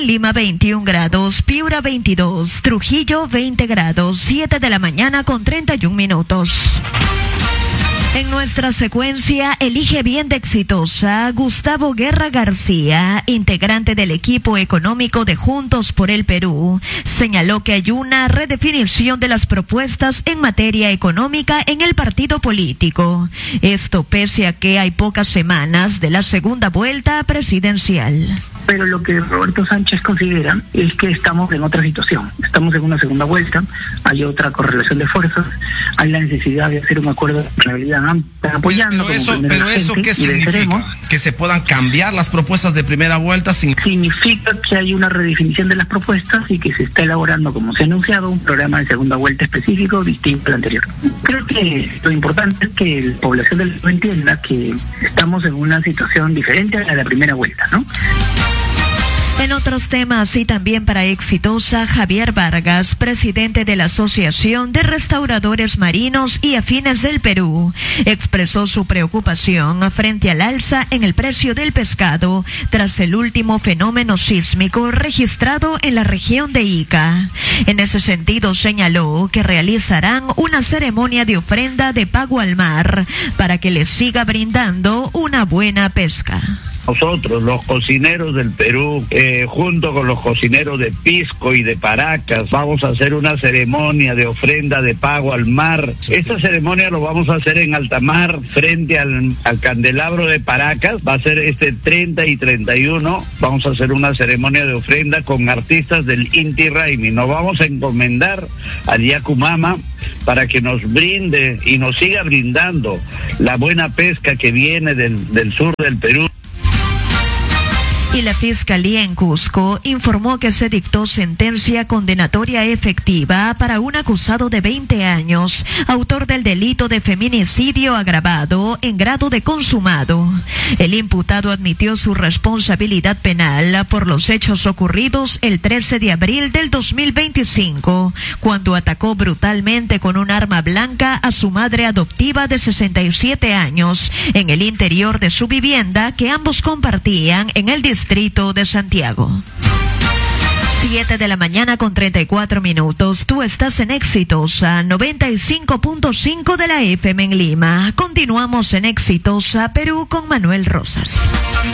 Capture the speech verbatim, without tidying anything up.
Lima veintiún grados, Piura veintidós, Trujillo veinte grados, siete de la mañana con treinta y un minutos. En nuestra secuencia, elige bien de exitosa, Gustavo Guerra García, integrante del equipo económico de Juntos por el Perú, señaló que hay una redefinición de las propuestas en materia económica en el partido político. Esto pese a que hay pocas semanas de la segunda vuelta presidencial. Pero lo que Roberto Sánchez considera es que estamos en otra situación. Estamos en una segunda vuelta, hay otra correlación de fuerzas, hay la necesidad de hacer un acuerdo de realidad amplia, apoyando. Pero eso, pero eso ¿qué significa? ¿Que se puedan cambiar las propuestas de primera vuelta? Sin... Significa que hay una redefinición de las propuestas y que se está elaborando, como se ha anunciado, un programa de segunda vuelta específico distinto al anterior. Creo que lo importante es que la población del Perú entienda que estamos en una situación diferente a la de la primera vuelta, ¿no? En otros temas y también para Exitosa, Javier Vargas, presidente de la Asociación de Restauradores Marinos y Afines del Perú, expresó su preocupación frente al alza en el precio del pescado tras el último fenómeno sísmico registrado en la región de Ica. En ese sentido, señaló que realizarán una ceremonia de ofrenda de pago al mar para que les siga brindando una buena pesca. Nosotros, los cocineros del Perú, eh, junto con los cocineros de Pisco y de Paracas, vamos a hacer una ceremonia de ofrenda de pago al mar. Esta ceremonia lo vamos a hacer en alta mar, frente al, al candelabro de Paracas. Va a ser este treinta y treinta y uno. Vamos a hacer una ceremonia de ofrenda con artistas del Inti Raymi. Nos vamos a encomendar al Yacumama para que nos brinde y nos siga brindando la buena pesca que viene del, del sur del Perú. Y la Fiscalía en Cusco informó que se dictó sentencia condenatoria efectiva para un acusado de veinte años, autor del delito de feminicidio agravado en grado de consumado. El imputado admitió su responsabilidad penal por los hechos ocurridos el trece de abril del dos mil veinticinco, cuando atacó brutalmente con un arma blanca a su madre adoptiva de sesenta y siete años en el interior de su vivienda que ambos compartían en el distrito Distrito de Santiago. Siete de la mañana con treinta y cuatro minutos. Tú estás en Exitosa noventa y cinco punto cinco de la F M en Lima. Continuamos en Exitosa Perú con Manuel Rosas.